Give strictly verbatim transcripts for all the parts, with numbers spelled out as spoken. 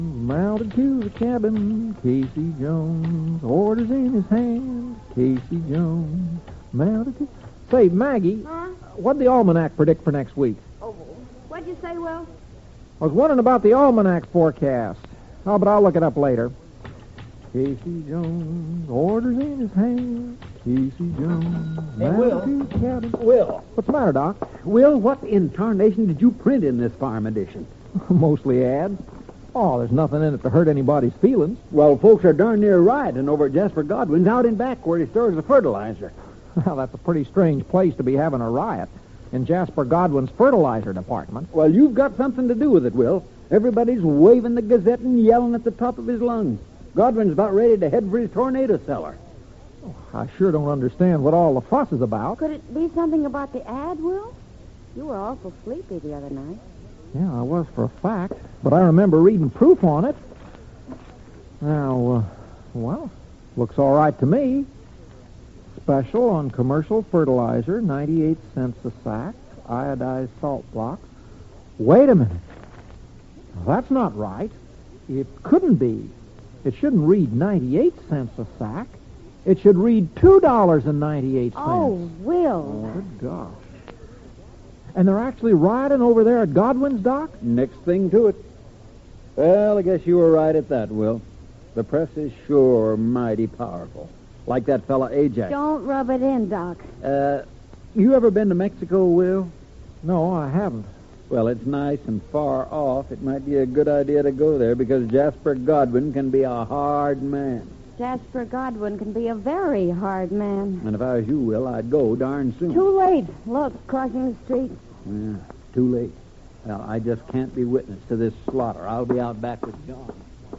Mounted to the cabin, Casey Jones. Orders in his hand, Casey Jones. Mounted to... Say, Maggie, Huh? what'd the almanac predict for next week? Oh, what'd you say, Will? I was wondering about the almanac forecast. Oh, but I'll look it up later. Casey Jones, orders in his hand. Casey Jones. Hey, mounted Will. to the cabin. Will. What's the matter, Doc? Will, what incarnation did you print in this farm edition? Mostly ads. Oh, there's nothing in it to hurt anybody's feelings. Well, folks are darn near rioting over at Jasper Godwin's out in back where he stores the fertilizer. Well, that's a pretty strange place to be having a riot. In Jasper Godwin's fertilizer department. Well, you've got something to do with it, Will. Everybody's waving the Gazette and yelling at the top of his lungs. Godwin's about ready to head for his tornado cellar. Oh, I sure don't understand what all the fuss is about. Could it be something about the ad, Will? You were awful sleepy the other night. Yeah, I was for a fact, but I remember reading proof on it. Now, uh, well, looks all right to me. Special on commercial fertilizer, ninety-eight cents a sack, iodized salt blocks. Wait a minute. Now, that's not right. It couldn't be. It shouldn't read ninety-eight cents a sack. It should read two dollars and ninety-eight cents. Oh, Will. Good gosh. And they're actually rioting over there at Godwin's, Doc? Next thing to it. Well, I guess you were right at that, Will. The press is sure mighty powerful. Like that fella Ajax. Don't rub it in, Doc. Uh, you ever been to Mexico, Will? No, I haven't. Well, it's nice and far off. It might be a good idea to go there because Jasper Godwin can be a hard man. Jasper Godwin can be a very hard man. And if I was you, Will, I'd go darn soon. Too late. Look, crossing the street. Yeah, too late. Well, I just can't be witness to this slaughter. I'll be out back with John.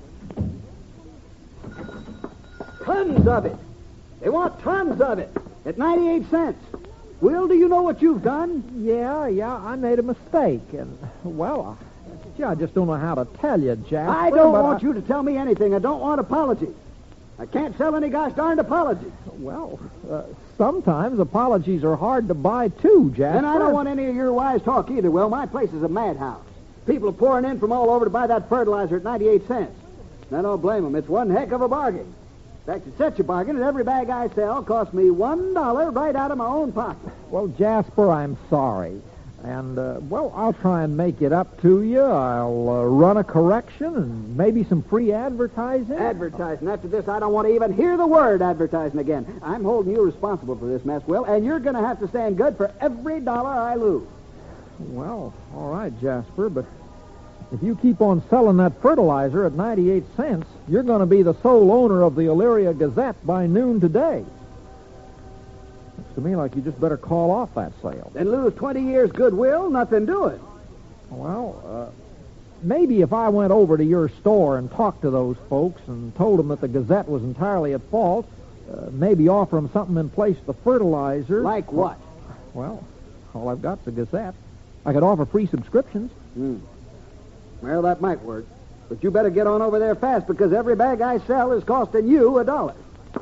Tons of it. They want tons of it at ninety-eight cents. Will, do you know what you've done? Yeah, yeah, I made a mistake. And, well, I, gee, I just don't know how to tell you, Jasper. I don't but want I, you to tell me anything. I don't want apologies. I can't sell any gosh darned apologies. Well, uh, sometimes apologies are hard to buy, too, Jasper. And I don't want any of your wise talk either, Will. My place is a madhouse. People are pouring in from all over to buy that fertilizer at ninety-eight cents. And I don't blame them. It's one heck of a bargain. In fact, it's such a bargain that every bag I sell costs me one dollar right out of my own pocket. Well, Jasper, I'm sorry. And, uh, well, I'll try and make it up to you. I'll uh, run a correction and maybe some free advertising. Advertising. After this, I don't want to even hear the word advertising again. I'm holding you responsible for this mess, Will, and you're going to have to stand good for every dollar I lose. Well, all right, Jasper, but if you keep on selling that fertilizer at ninety-eight cents, you're going to be the sole owner of the Elyria Gazette by noon today. Looks to me like you just better call off that sale. Then lose twenty years' goodwill, nothing doing. Well, uh, maybe if I went over to your store and talked to those folks and told them that the Gazette was entirely at fault, uh, maybe offer them something in place of the fertilizer. Like what? Well, all I've got's the Gazette. I could offer free subscriptions. Hmm. Well, that might work. But you better get on over there fast because every bag I sell is costing you a dollar.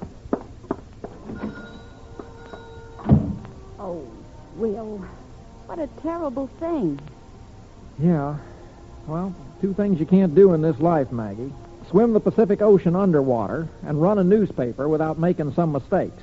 Oh, Will. What a terrible thing. Yeah. Well, two things you can't do in this life, Maggie. Swim the Pacific Ocean underwater and run a newspaper without making some mistakes.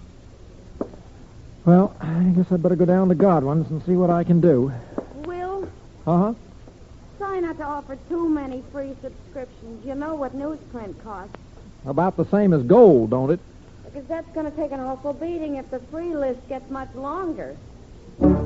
Well, I guess I'd better go down to Godwin's and see what I can do. Will, Uh-huh. try not to offer too many free subscriptions. You know what newsprint costs. About the same as gold, don't it? Because that's going to take an awful beating if the free list gets much longer.